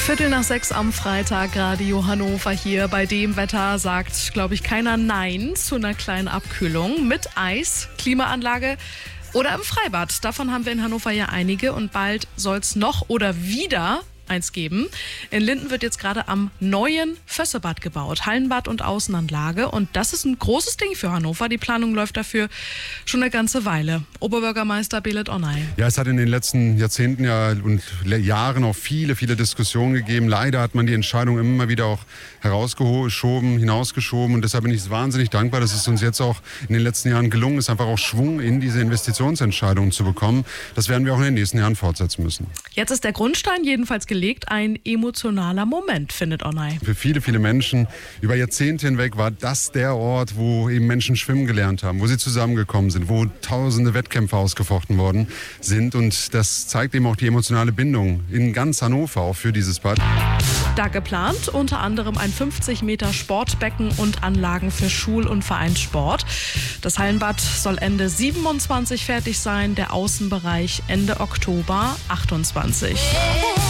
5:45 am Freitag, Radio Hannover hier. Bei dem Wetter sagt, glaube ich, keiner Nein zu einer kleinen Abkühlung mit Eis, Klimaanlage oder im Freibad. Davon haben wir in Hannover ja einige und bald soll es noch oder wieder eins geben. In Linden wird jetzt gerade am neuen Vössebad gebaut. Hallenbad und Außenanlage. Und das ist ein großes Ding für Hannover. Die Planung läuft dafür schon eine ganze Weile. Oberbürgermeister Belet Onay. Ja, es hat in den letzten Jahrzehnten und Jahren auch viele Diskussionen gegeben. Leider hat man die Entscheidung immer wieder auch hinausgeschoben. Und deshalb bin ich wahnsinnig dankbar, dass es uns jetzt auch in den letzten Jahren gelungen ist, einfach auch Schwung in diese Investitionsentscheidungen zu bekommen. Das werden wir auch in den nächsten Jahren fortsetzen müssen. Jetzt ist der Grundstein jedenfalls gelegt. Ein emotionaler Moment, findet Onay. Für viele Menschen über Jahrzehnte hinweg war das der Ort, wo eben Menschen schwimmen gelernt haben, wo sie zusammengekommen sind, wo tausende Wettkämpfe ausgefochten worden sind. Und das zeigt eben auch die emotionale Bindung in ganz Hannover auch für dieses Bad. Da geplant unter anderem ein 50 Meter Sportbecken und Anlagen für Schul- und Vereinssport. Das Hallenbad soll Ende 27 fertig sein, der Außenbereich Ende Oktober 28.